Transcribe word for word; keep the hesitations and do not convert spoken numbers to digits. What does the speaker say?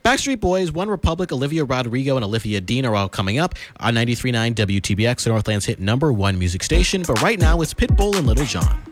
Backstreet Boys, One Republic, Olivia Rodrigo, and Olivia Dean are all coming up on ninety-three point nine W T B X, the Northland's hit number one music station. But right now, it's Pitbull and Little John.